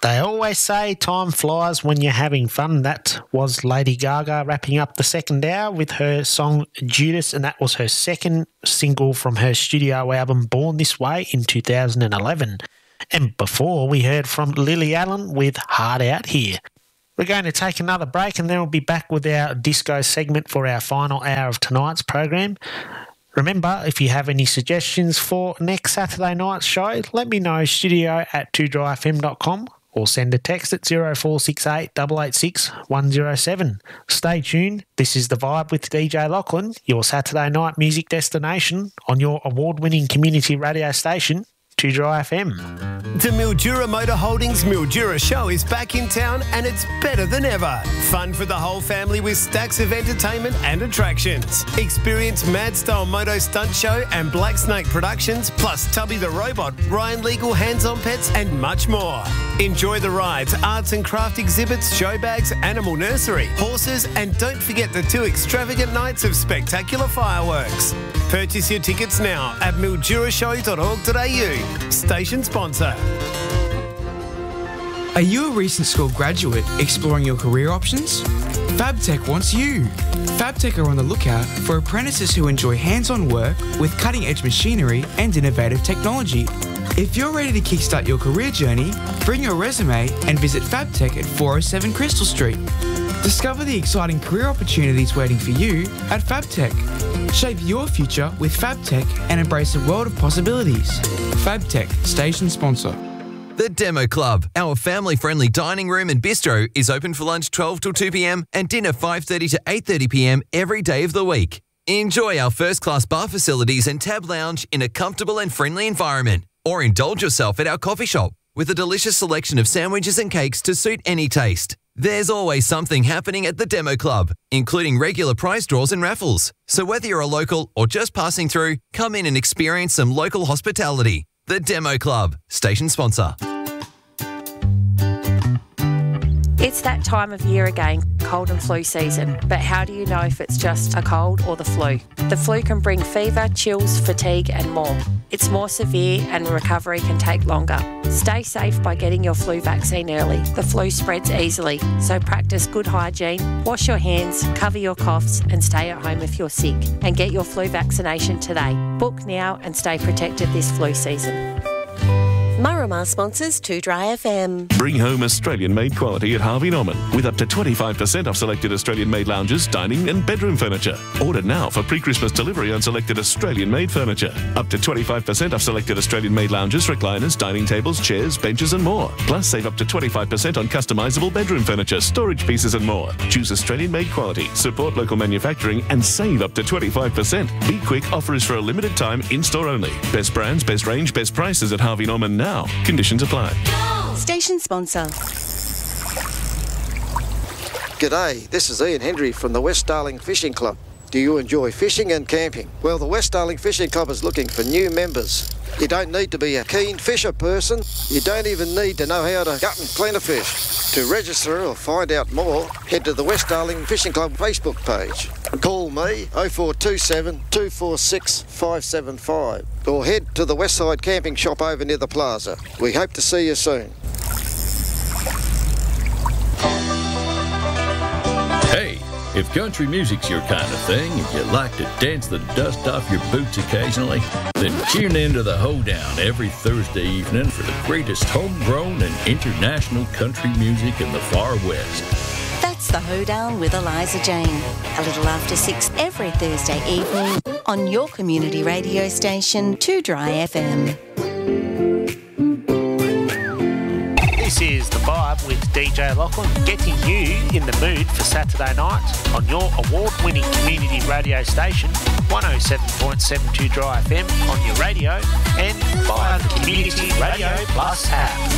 They always say time flies when you're having fun. That was Lady Gaga wrapping up the second hour with her song Judas, and that was her second single from her studio album Born This Way in 2011. And before, we heard from Lily Allen with Hard Out Here. We're going to take another break and then we'll be back with our disco segment for our final hour of tonight's program. Remember, if you have any suggestions for next Saturday night's show, let me know, studio@2dryfm.com, or send a text at 0468 886 107. Stay tuned. This is The Vibe with DJ Lachlan, your Saturday night music destination on your award-winning community radio station, 2Dry FM. The Mildura Motor Holdings Mildura Show is back in town and it's better than ever. Fun for the whole family with stacks of entertainment and attractions. Experience Mad Style Moto Stunt Show and Black Snake Productions, plus Tubby the Robot, Ryan Legal Hands-On Pets and much more. Enjoy the rides, arts and craft exhibits, show bags, animal nursery, horses, and don't forget the 2 extravagant nights of spectacular fireworks. Purchase your tickets now at mildurashow.org.au. Station sponsor. Are you a recent school graduate exploring your career options? FabTech wants you. FabTech are on the lookout for apprentices who enjoy hands-on work with cutting-edge machinery and innovative technology. If you're ready to kickstart your career journey, bring your resume and visit FabTech at 407 Crystal Street. Discover the exciting career opportunities waiting for you at FabTech. Shape your future with FabTech and embrace a world of possibilities. FabTech, station sponsor. The Demo Club, our family-friendly dining room and bistro, is open for lunch 12 till 2 p.m. and dinner 5:30 to 8:30 p.m. every day of the week. Enjoy our first-class bar facilities and tab lounge in a comfortable and friendly environment, or indulge yourself at our coffee shop with a delicious selection of sandwiches and cakes to suit any taste. There's always something happening at the Demo Club, including regular prize draws and raffles. So whether you're a local or just passing through, come in and experience some local hospitality. The Demo Club, station sponsor. It's that time of year again, cold and flu season. But how do you know if it's just a cold or the flu? The flu can bring fever, chills, fatigue and more. It's more severe and recovery can take longer. Stay safe by getting your flu vaccine early. The flu spreads easily, so practice good hygiene, wash your hands, cover your coughs and stay at home if you're sick. And get your flu vaccination today. Book now and stay protected this flu season. Marama sponsors 2Dry FM. Bring home Australian-made quality at Harvey Norman with up to 25% off selected Australian-made lounges, dining and bedroom furniture. Order now for pre-Christmas delivery on selected Australian-made furniture. Up to 25% off selected Australian-made lounges, recliners, dining tables, chairs, benches and more. Plus, save up to 25% on customisable bedroom furniture, storage pieces and more. Choose Australian-made quality, support local manufacturing and save up to 25%. Be quick, offer is for a limited time, in-store only. Best brands, best range, best prices at Harvey Norman now. Conditions apply. Station sponsor. G'day, this is Ian Hendry from the West Darling Fishing Club. Do you enjoy fishing and camping? Well, the West Darling Fishing Club is looking for new members. You don't need to be a keen fisher person. You don't even need to know how to gut and clean a fish. To register or find out more, head to the West Darling Fishing Club Facebook page. Call me 0427 246 575 or head to the Westside Camping Shop over near the plaza. We hope to see you soon. Hey, if country music's your kind of thing and you like to dance the dust off your boots occasionally, then tune in to The Hoedown every Thursday evening for the greatest homegrown and international country music in the far west. That's The Hoedown with Eliza Jane. A little after 6 every Thursday evening on your community radio station, 2Dry FM. This is The Vibe with DJ Lachlan, getting you in the mood for Saturday night on your award-winning community radio station, 107.72 Dry FM on your radio and via the Community Radio Plus app.